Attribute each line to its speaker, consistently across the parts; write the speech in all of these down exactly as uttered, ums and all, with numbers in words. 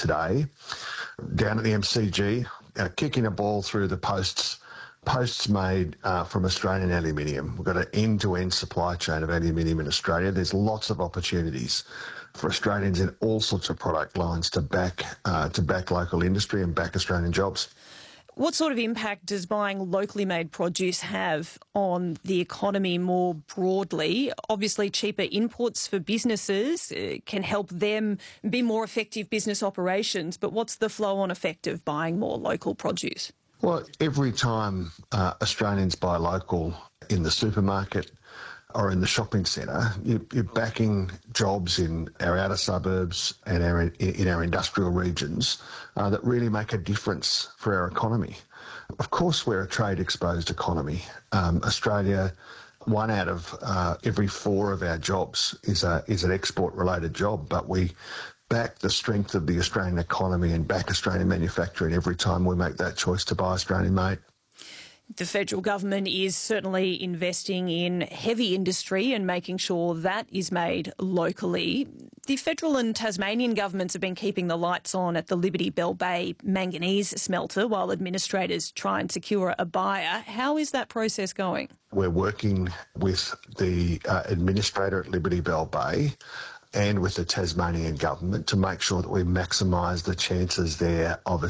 Speaker 1: today. Down at the M C G, uh, kicking a ball through the posts, posts made uh, from Australian aluminium. We've got an end-to-end supply chain of aluminium in Australia. There's lots of opportunities for Australians in all sorts of product lines to back uh, to back local industry and back Australian jobs.
Speaker 2: What sort of impact does buying locally made produce have on the economy more broadly? Obviously, cheaper imports for businesses uh, can help them be more effective business operations, but what's the flow-on effect of buying more local produce?
Speaker 1: Well, every time uh, Australians buy local in the supermarket or in the shopping centre, you, you're backing jobs in our outer suburbs and our, in our industrial regions uh, that really make a difference for our economy. Of course, we're a trade-exposed economy. Um, Australia, one out of uh, every four of our jobs is a is an export-related job, but we back the strength of the Australian economy and back Australian manufacturing every time we make that choice to buy Australian-made.
Speaker 2: The federal government is certainly investing in heavy industry and making sure that is made locally. The federal and Tasmanian governments have been keeping the lights on at the Liberty Bell Bay manganese smelter while administrators try and secure a buyer. How is that process going?
Speaker 1: We're working with the uh, administrator at Liberty Bell Bay and with the Tasmanian government to make sure that we maximise the chances there of a,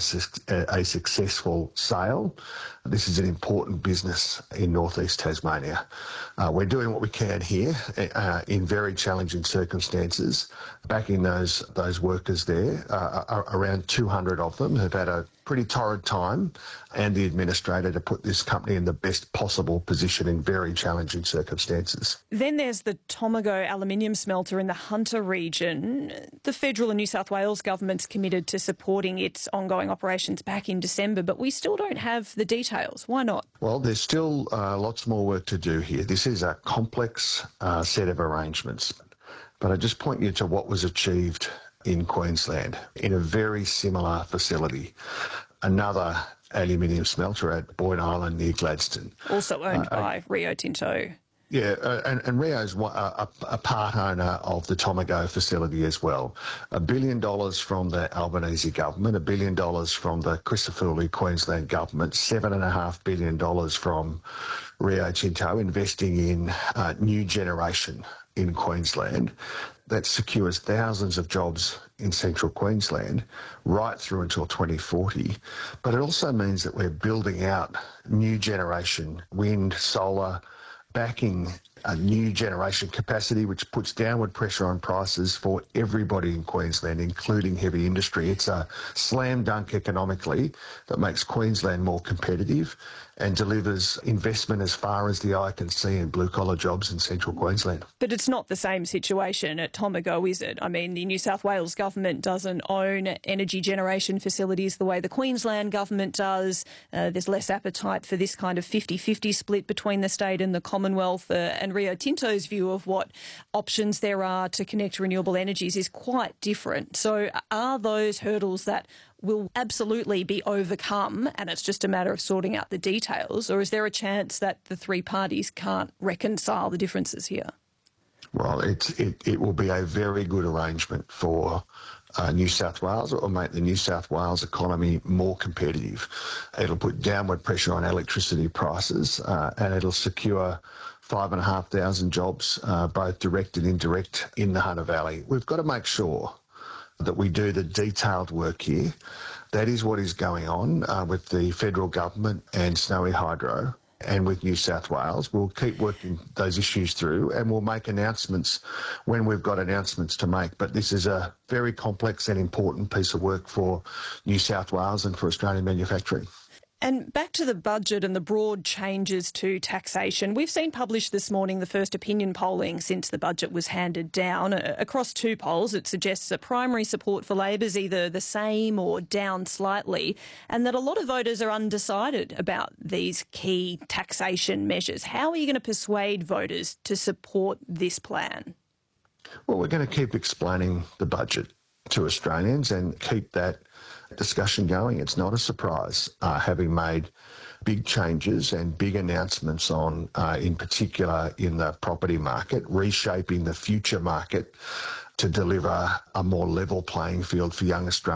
Speaker 1: a successful sale. This is an important business in northeast Tasmania. Uh, we're doing what we can here uh, in very challenging circumstances, backing those those workers there. Uh, around two hundred of them have had a pretty torrid time, and the administrator to put this company in the best possible position in very challenging circumstances.
Speaker 2: Then there's the Tomago aluminium smelter in the Hunter region. The federal and New South Wales government's committed to supporting its ongoing operations back in December, but we still don't have the details. Why not?
Speaker 1: Well, there's still uh, lots more work to do here. This is a complex uh, set of arrangements, but I just point you to what was achieved in Queensland in a very similar facility. Another aluminium smelter at Boyd Island near Gladstone.
Speaker 2: Also owned
Speaker 1: uh,
Speaker 2: by Rio Tinto.
Speaker 1: Yeah, uh, and, and Rio's a, a, a part owner of the Tomago facility as well. A billion dollars from the Albanese government, a billion dollars from the Crisafulli Queensland government, seven and a half billion dollars from Rio Tinto investing in uh, new generation in Queensland that secures thousands of jobs in central Queensland right through until twenty forty. But it also means that we're building out new generation wind, solar, backing a new generation capacity, which puts downward pressure on prices for everybody in Queensland, including heavy industry. It's a slam dunk economically that makes Queensland more competitive and delivers investment as far as the eye can see in blue-collar jobs in central Queensland.
Speaker 2: But it's not the same situation at Tomago, is it? I mean, the New South Wales government doesn't own energy generation facilities the way the Queensland government does. Uh, there's less appetite for this kind of fifty-fifty split between the state and the Commonwealth. Uh, and Rio Tinto's view of what options there are to connect renewable energies is quite different. So are those hurdles that will absolutely be overcome and it's just a matter of sorting out the details, or is there a chance that the three parties can't reconcile the differences here?
Speaker 1: Well, it's, it, it will be a very good arrangement for uh, New South Wales. It will make the New South Wales economy more competitive. It'll put downward pressure on electricity prices uh, and it'll secure five and a half thousand jobs, uh, both direct and indirect, in the Hunter Valley. We've got to make sure that we do the detailed work here. That is what is going on uh, with the federal government and Snowy Hydro and with New South Wales. We'll keep working those issues through and we'll make announcements when we've got announcements to make. But this is a very complex and important piece of work for New South Wales and for Australian manufacturing.
Speaker 2: And back to the budget and the broad changes to taxation. We've seen published this morning the first opinion polling since the budget was handed down. Across two polls, it suggests that primary support for Labor is either the same or down slightly, and that a lot of voters are undecided about these key taxation measures. How are you going to persuade voters to support this plan?
Speaker 1: Well, we're going to keep explaining the budget to Australians and keep that discussion going. It's not a surprise, uh, having made big changes and big announcements on, uh, in particular in the property market, reshaping the future market to deliver a more level playing field for young Australians.